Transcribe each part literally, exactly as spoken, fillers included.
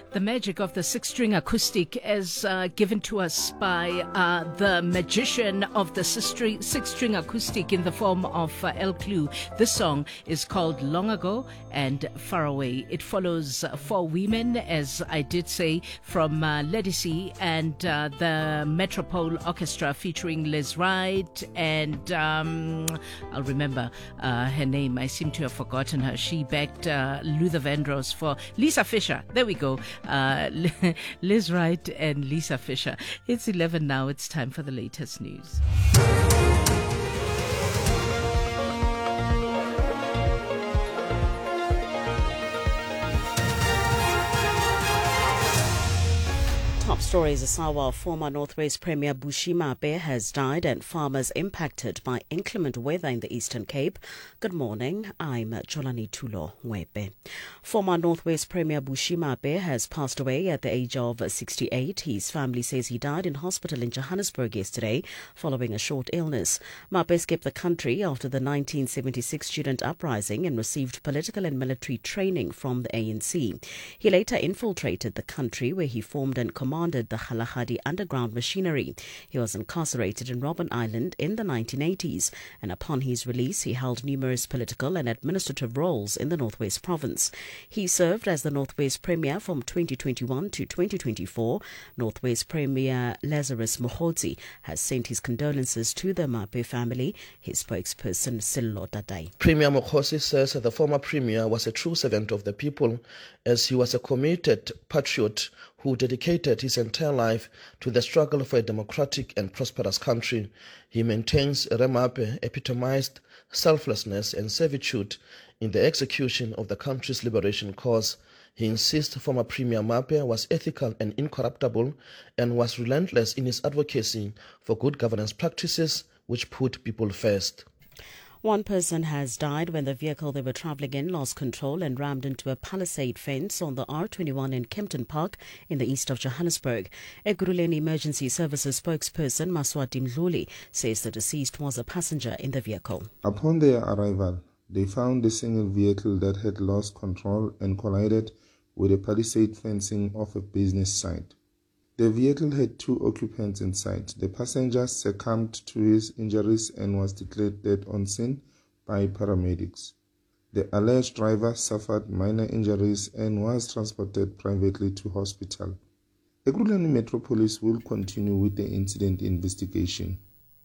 The magic of the six-string acoustic as uh, given to us by uh, the magician of the six-string acoustic in the form of uh, El Clue. This song is called Long Ago and Far Away. It follows uh, four women, as I did say, from uh, Ledisi and uh, the Metropole Orchestra featuring Liz Wright and um, I'll remember uh, her name. I seem to have forgotten her. She backed uh, Luther Vandross for Lisa Fisher. There we go. Uh, Liz Wright and Lisa Fisher. It's eleven now. It's time for the latest news. Top stories. Asawa former Northwest Premier Bushy Mape has died and farmers impacted by inclement weather in the Eastern Cape. Good morning. I'm Cholani Tulo Wepe. Former Northwest Premier Bushy Mape has passed away at the age of sixty-eight. His family says he died in hospital in Johannesburg yesterday following a short illness. Mape escaped the country after the nineteen seventy-six student uprising and received political and military training from the A N C. He later infiltrated the country where he formed and commanded the Kalahari underground machinery. He was incarcerated in Robben Island in the nineteen eighties, and upon his release he held numerous political and administrative roles in the Northwest Province. He served as the Northwest Premier from twenty twenty-one to twenty twenty-four. Northwest Premier Lazarus Mohodzi has sent his condolences to the Mape family. His spokesperson Sello Dadai. Premier Mohodzi says the former Premier was a true servant of the people, as he was a committed patriot who dedicated his entire life to the struggle for a democratic and prosperous country. He maintains Remape epitomized selflessness and servitude in the execution of the country's liberation cause. He insists former Premier Mape was ethical and incorruptible and was relentless in his advocacy for good governance practices which put people first. One person has died when the vehicle they were travelling in lost control and rammed into a palisade fence on the R twenty-one in Kempton Park in the east of Johannesburg. Ekurhuleni Emergency Services spokesperson Maswati Mdluli says the deceased was a passenger in the vehicle. Upon their arrival, they found a single vehicle that had lost control and collided with a palisade fencing of a business site. The vehicle had two occupants inside. The passenger succumbed to his injuries and was declared dead on scene by paramedics. The alleged driver suffered minor injuries and was transported privately to hospital. Ekurhuleni Metro Police will continue with the incident investigation.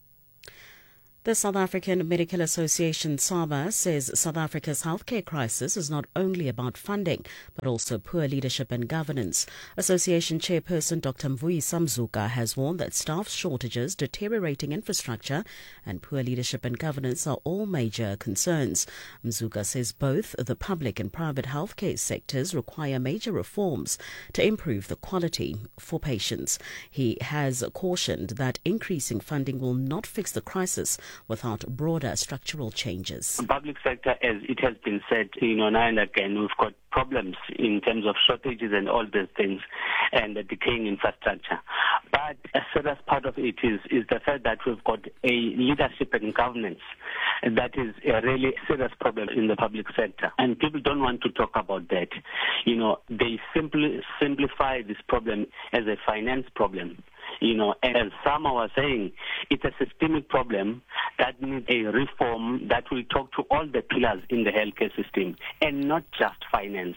The South African Medical Association, SAMA, says South Africa's healthcare crisis is not only about funding, but also poor leadership and governance. Association chairperson Doctor Mvuyisa Mzuka has warned that staff shortages, deteriorating infrastructure, and poor leadership and governance are all major concerns. Mzuka says both the public and private healthcare sectors require major reforms to improve the quality for patients. He has cautioned that increasing funding will not fix the crisis without broader structural changes. The public sector, as it has been said, you know, now and again, we've got problems in terms of shortages and all these things and the decaying infrastructure. But a serious part of it is, is the fact that we've got a leadership and governance that is a really serious problem in the public sector. And people don't want to talk about that. You know, they simply simplify this problem as a finance problem. You know, as some was saying, it's a systemic problem that needs a reform that will talk to all the pillars in the healthcare system and not just finance.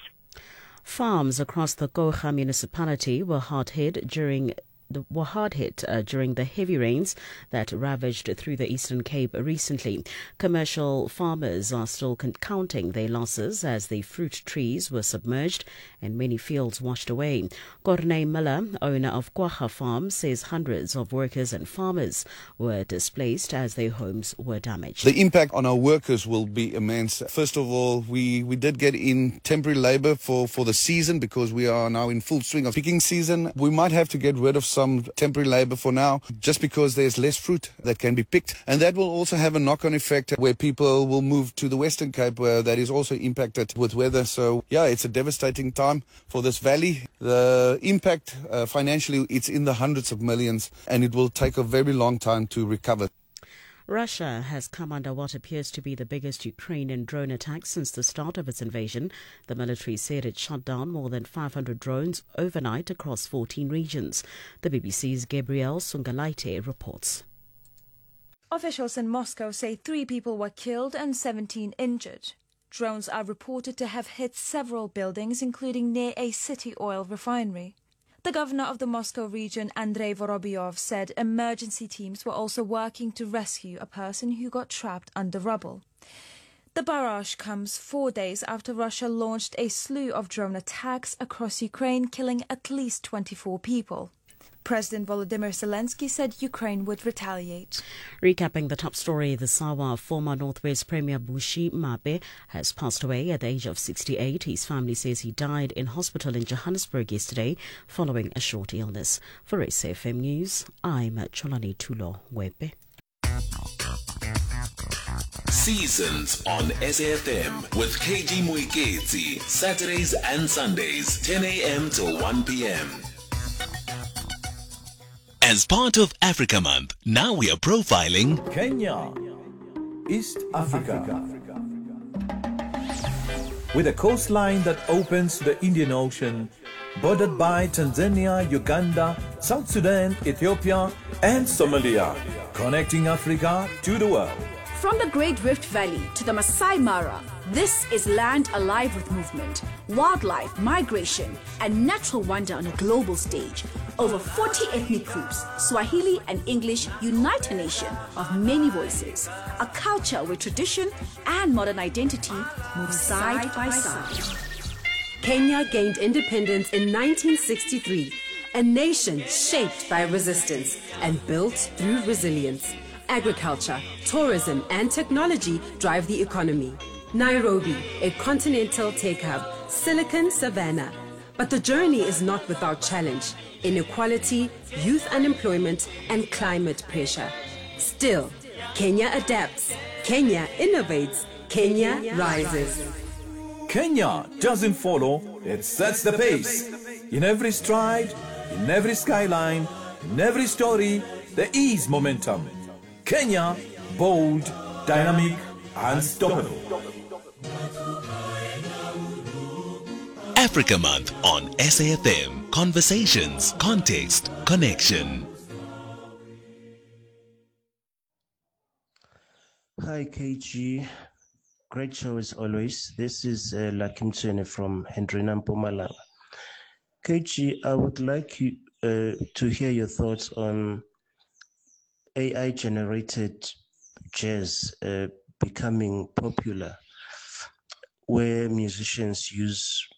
Farms across the Gqoga municipality were hard hit during were hard hit uh, during the heavy rains that ravaged through the Eastern Cape recently. Commercial farmers are still con- counting their losses as the fruit trees were submerged and many fields washed away. Corne Miller, owner of Gqoga Farm, says hundreds of workers and farmers were displaced as their homes were damaged. The impact on our workers will be immense. First of all, we, we did get in temporary labour for, for the season because we are now in full swing of picking season. We might have to get rid of some temporary labour for now, just because there's less fruit that can be picked. And that will also have a knock-on effect where people will move to the Western Cape, where that is also impacted with weather. So, yeah, it's a devastating time for this valley. The impact uh, financially, it's in the hundreds of millions, and it will take a very long time to recover. Russia has come under what appears to be the biggest Ukrainian drone attack since the start of its invasion. The military said it shot down more than five hundred drones overnight across fourteen regions. The B B C's Gabrielle Sungalaite reports. Officials in Moscow say three people were killed and seventeen injured. Drones are reported to have hit several buildings, including near a city oil refinery. The governor of the Moscow region, Andrei Vorobyov, said emergency teams were also working to rescue a person who got trapped under rubble. The barrage comes four days after Russia launched a slew of drone attacks across Ukraine, killing at least twenty-four people. President Volodymyr Zelensky said Ukraine would retaliate. Recapping the top story, the Sawa former Northwest Premier Bushy Mape has passed away at the age of sixty-eight. His family says he died in hospital in Johannesburg yesterday following a short illness. For S A F M News, I'm Cholani Tulo Webe. Seasons on S A F M with K G Muiketsi, Saturdays and Sundays, ten a.m. to one p.m. As part of Africa Month, now we are profiling Kenya, East Africa. With a coastline that opens to the Indian Ocean, bordered by Tanzania, Uganda, South Sudan, Ethiopia, and Somalia, connecting Africa to the world. From the Great Rift Valley to the Masai Mara, this is land alive with movement, wildlife, migration, and natural wonder on a global stage. Over forty ethnic groups, Swahili and English, unite a nation of many voices, a culture where tradition and modern identity move side by side. Kenya gained independence in nineteen sixty-three, a nation shaped by resistance and built through resilience. Agriculture, tourism, and technology drive the economy. Nairobi, a continental tech hub, Silicon Savannah. But the journey is not without challenge: inequality, youth unemployment, and climate pressure. Still, Kenya adapts, Kenya innovates, Kenya rises. Kenya doesn't follow, it sets the pace. In every stride, in every skyline, in every story, there is momentum. Kenya, bold, dynamic, unstoppable. Africa Month on S A F M. Conversations, context, connection. Hi K G, great show as always. This is uh, Lakim Tsene from Hendrina Mpumalanga. K G, I would like you uh, to hear your thoughts on A I-generated jazz uh, becoming popular, where musicians use